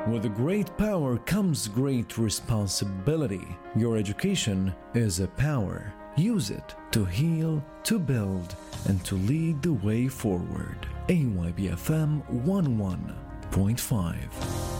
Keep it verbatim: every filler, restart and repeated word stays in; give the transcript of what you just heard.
With great power comes great responsibility. Your education is a power. Use it to heal, to build, and to lead the way forward. A Y B F M one oh one point five